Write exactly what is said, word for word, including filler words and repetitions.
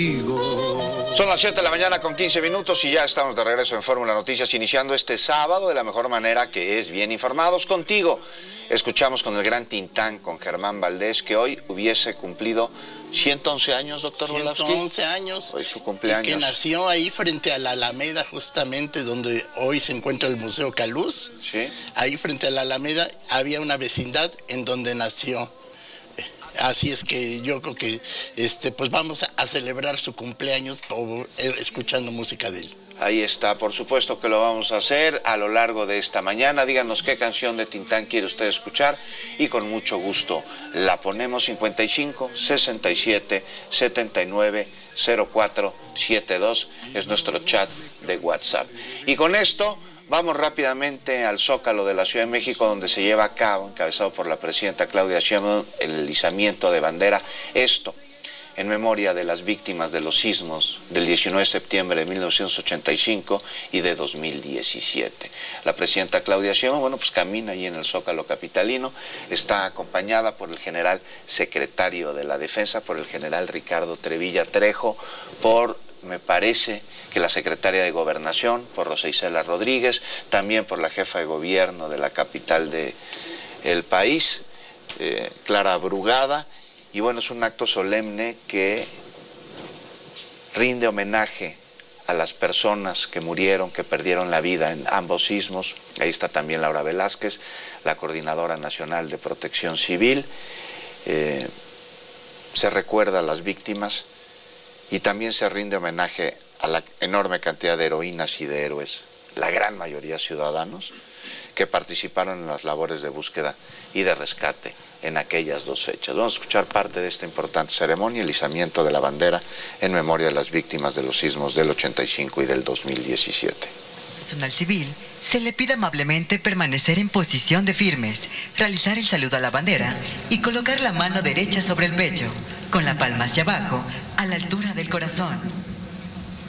Son las siete de la mañana con quince minutos y ya estamos de regreso en Fórmula Noticias, iniciando este sábado de la mejor manera, que es bien informados contigo. Escuchamos con el gran Tintán, con Germán Valdés, que hoy hubiese cumplido ciento once años, doctor Volavsky. ciento once años. Hoy su cumpleaños. Y que nació ahí frente a la Alameda, justamente donde hoy se encuentra el Museo Caluz. Sí. Ahí frente a la Alameda había una vecindad en donde nació. Así es que yo creo que este, pues vamos a, a celebrar su cumpleaños por, eh, escuchando música de él. Ahí está, por supuesto que lo vamos a hacer a lo largo de esta mañana. Díganos qué canción de Tintán quiere usted escuchar y con mucho gusto la ponemos. Cincuenta y cinco, sesenta y siete, setenta y nueve, cero cuatro setenta y dos es nuestro chat de WhatsApp. Y con esto vamos rápidamente al Zócalo de la Ciudad de México, donde se lleva a cabo, encabezado por la presidenta Claudia Sheinbaum, el izamiento de bandera. Esto en memoria de las víctimas de los sismos del diecinueve de septiembre de mil novecientos ochenta y cinco y de dos mil diecisiete. La presidenta Claudia Sheinbaum, bueno, pues camina ahí en el Zócalo capitalino, está acompañada por el general secretario de la Defensa, por el general Ricardo Trevilla Trejo, por, me parece, que la secretaria de Gobernación, por Rosa Isela Rodríguez, también por la jefa de gobierno de la capital del país, eh, Clara Brugada. Y bueno, es un acto solemne que rinde homenaje a las personas que murieron, que perdieron la vida en ambos sismos. Ahí está también Laura Velázquez, la Coordinadora Nacional de Protección Civil. Eh, se recuerda a las víctimas y también se rinde homenaje a la enorme cantidad de heroínas y de héroes, la gran mayoría ciudadanos, que participaron en las labores de búsqueda y de rescate en aquellas dos fechas. Vamos a escuchar parte de esta importante ceremonia, el izamiento de la bandera en memoria de las víctimas de los sismos del ochenta y cinco y del dos mil diecisiete. Personal civil se le pide amablemente permanecer en posición de firmes, realizar el saludo a la bandera y colocar la mano derecha sobre el pecho, con la palma hacia abajo, a la altura del corazón.